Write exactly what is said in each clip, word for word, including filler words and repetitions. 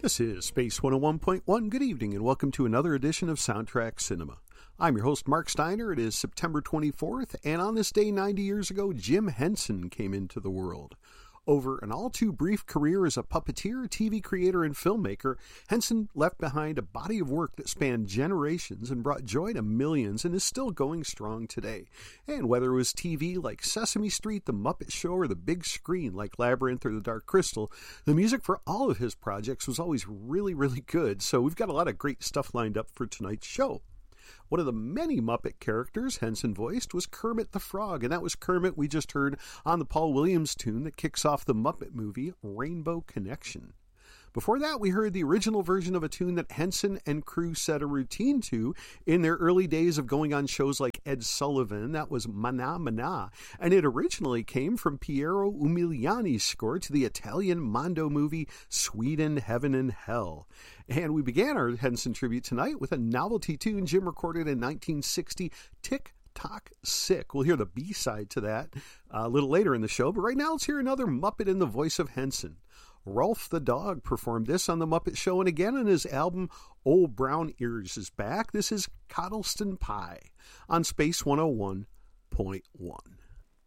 This is Space one oh one point one. Good evening and welcome to another edition of Soundtrack Cinema. I'm your host, Mark Steiner. It is September twenty-fourth, and on this day ninety years ago, Jim Henson came into the world. Over an all-too-brief career as a puppeteer, T V creator, and filmmaker, Henson left behind a body of work that spanned generations and brought joy to millions and is still going strong today. And whether it was T V like Sesame Street, The Muppet Show, or the big screen like Labyrinth or The Dark Crystal, the music for all of his projects was always really, really good, so we've got a lot of great stuff lined up for tonight's show. One of the many Muppet characters Henson voiced was Kermit the Frog, and that was Kermit we just heard on the Paul Williams tune that kicks off the Muppet movie Rainbow Connection. Before that, we heard the original version of a tune that Henson and crew set a routine to in their early days of going on shows like Ed Sullivan. That was Mana Mana, and it originally came from Piero Umiliani's score to the Italian Mondo movie Sweden, Heaven and Hell. And we began our Henson tribute tonight with a novelty tune Jim recorded in nineteen sixty, Tick Tock Sick. We'll hear the B-side to that a little later in the show, but right now let's hear another Muppet in the voice of Henson. Rolf the Dog performed this on The Muppet Show, and again on his album Old Brown Ears is Back. This is Coddleston Pie on Space one oh one point one.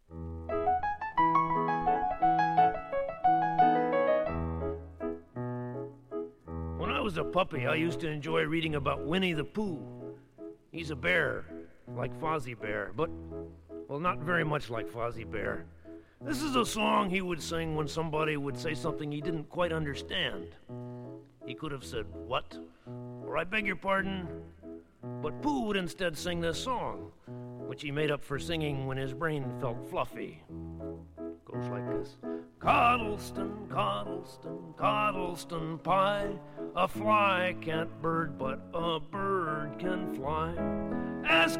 When I was a puppy, I used to enjoy reading about Winnie the Pooh. He's a bear, like Fozzie Bear, but, well, not very much like Fozzie Bear. This is a song he would sing when somebody would say something he didn't quite understand. He could have said, "What?" or "I beg your pardon." But Pooh would instead sing this song, which he made up for singing when his brain felt fluffy. Goes like this. Coddleston, Coddleston, Coddleston pie. A fly can't bird, but a bird can fly.